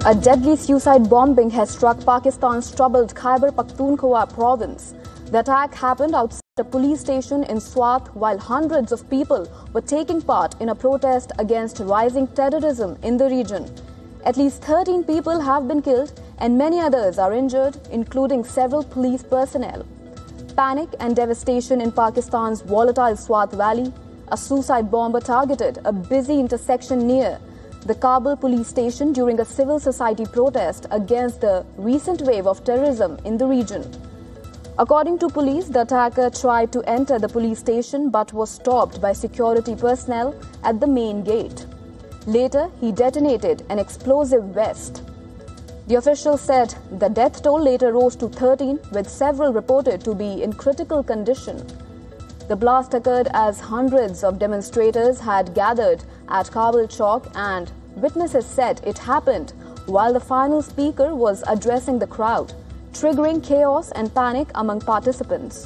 A deadly suicide bombing has struck Pakistan's troubled Khyber Pakhtunkhwa province. The attack happened outside a police station in Swat while hundreds of people were taking part in a protest against rising terrorism in the region. At least 13 people have been killed and many others are injured, including several police personnel. Panic and devastation in Pakistan's volatile Swat Valley. A suicide bomber targeted a busy intersection near the Kabul police station during a civil society protest against the recent wave of terrorism in the region. According to police, the attacker tried to enter the police station but was stopped by security personnel at the main gate. Later, he detonated an explosive vest. The official said the death toll later rose to 13, with several reported to be in critical condition. The blast occurred as hundreds of demonstrators had gathered at Kabul Chowk, and witnesses said it happened while the final speaker was addressing the crowd, triggering chaos and panic among participants.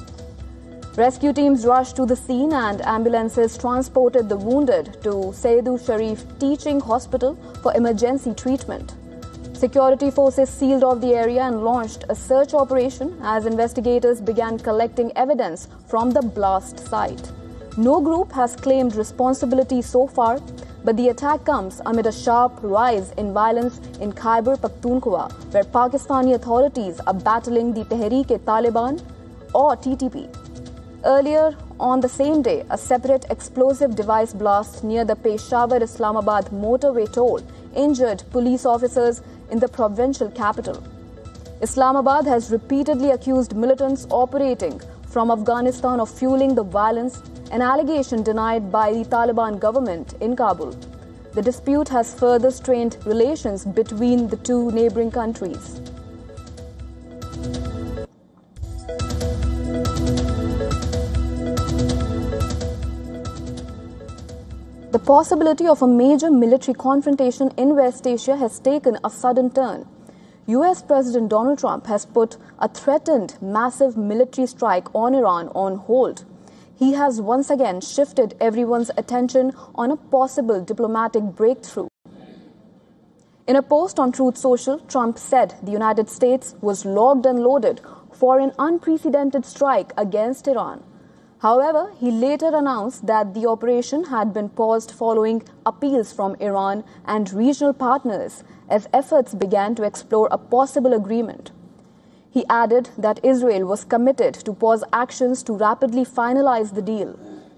Rescue teams rushed to the scene and ambulances transported the wounded to Saidu Sharif Teaching Hospital for emergency treatment. Security forces sealed off the area and launched a search operation as investigators began collecting evidence from the blast site. No group has claimed responsibility so far, but the attack comes amid a sharp rise in violence in Khyber Pakhtunkhwa, where Pakistani authorities are battling the Tehreek-e-Taliban or TTP. Earlier on the same day, a separate explosive device blast near the Peshawar-Islamabad motorway toll injured police officers in the provincial capital. Islamabad has repeatedly accused militants operating from Afghanistan of fueling the violence, an allegation denied by the Taliban government in Kabul. The dispute has further strained relations between the two neighboring countries. The possibility of a major military confrontation in West Asia has taken a sudden turn. US President Donald Trump has put a threatened massive military strike on Iran on hold. He has once again shifted everyone's attention on a possible diplomatic breakthrough. In a post on Truth Social, Trump said the United States was locked and loaded for an unprecedented strike against Iran. However, he later announced that the operation had been paused following appeals from Iran and regional partners as efforts began to explore a possible agreement. He added that Israel was committed to pause actions to rapidly finalize the deal.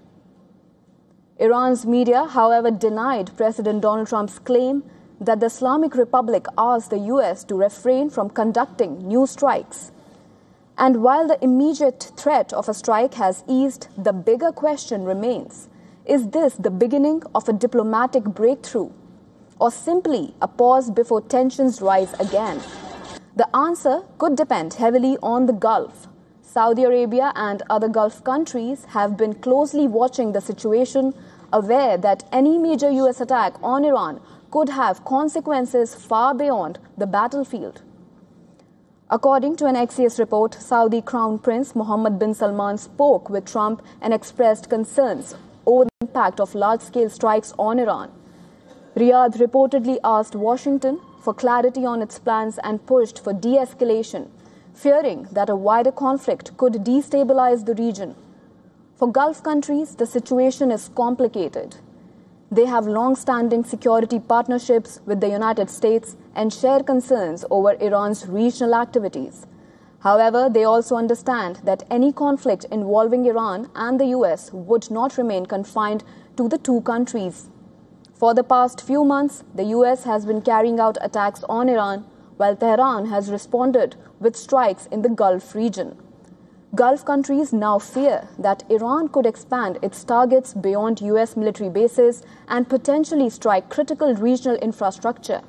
Iran's media, however, denied President Donald Trump's claim that the Islamic Republic asked the US to refrain from conducting new strikes. And while the immediate threat of a strike has eased, the bigger question remains: is this the beginning of a diplomatic breakthrough, or simply a pause before tensions rise again? The answer could depend heavily on the Gulf. Saudi Arabia and other Gulf countries have been closely watching the situation, aware that any major US attack on Iran could have consequences far beyond the battlefield. According to an Axios report, Saudi Crown Prince Mohammed bin Salman spoke with Trump and expressed concerns over the impact of large-scale strikes on Iran. Riyadh reportedly asked Washington for clarity on its plans and pushed for de-escalation, fearing that a wider conflict could destabilize the region. For Gulf countries, the situation is complicated. They have long-standing security partnerships with the United States and share concerns over Iran's regional activities. However, they also understand that any conflict involving Iran and the US would not remain confined to the two countries. For the past few months, the US has been carrying out attacks on Iran, while Tehran has responded with strikes in the Gulf region. Gulf countries now fear that Iran could expand its targets beyond US military bases and potentially strike critical regional infrastructure.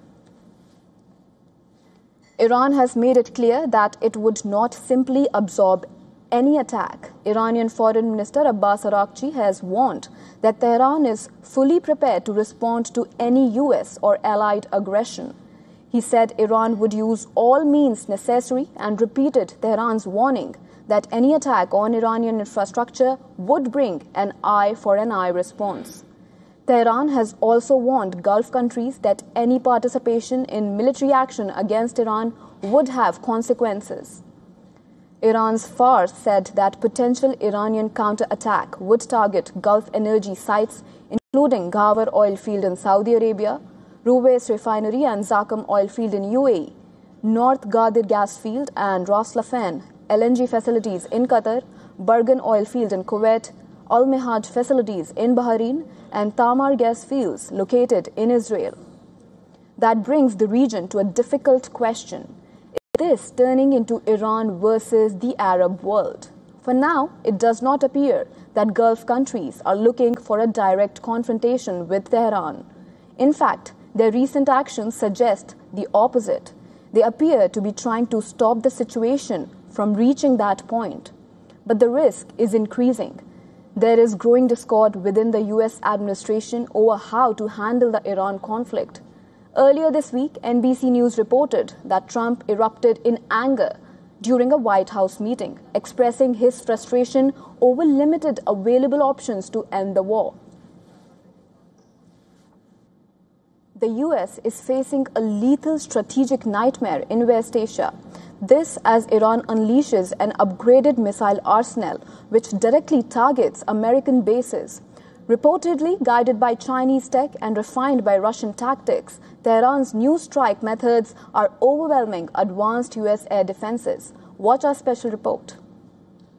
Iran has made it clear that it would not simply absorb any attack. Iranian Foreign Minister Abbas Araghchi has warned that Tehran is fully prepared to respond to any US or allied aggression. He said Iran would use all means necessary and repeated Tehran's warning that any attack on Iranian infrastructure would bring an eye-for-an-eye response. Tehran has also warned Gulf countries that any participation in military action against Iran would have consequences. Iran's Fars said that potential Iranian counterattack would target Gulf energy sites including Ghawar oil field in Saudi Arabia, Ruwais refinery and Zakum oil field in UAE, North Ghadir gas field and Ras Laffan LNG facilities in Qatar, Bargan oil field in Kuwait, Al Mihaj facilities in Bahrain and Tamar gas fields located in Israel. That brings the region to a difficult question. Is this turning into Iran versus the Arab world? For now, it does not appear that Gulf countries are looking for a direct confrontation with Tehran. In fact, their recent actions suggest the opposite. They appear to be trying to stop the situation from reaching that point. But the risk is increasing. There is growing discord within the US administration over how to handle the Iran conflict. Earlier this week, NBC News reported that Trump erupted in anger during a White House meeting, expressing his frustration over limited available options to end the war. The US is facing a lethal strategic nightmare in West Asia. This as Iran unleashes an upgraded missile arsenal which directly targets American bases. Reportedly guided by Chinese tech and refined by Russian tactics, Tehran's new strike methods are overwhelming advanced US air defenses. Watch our special report.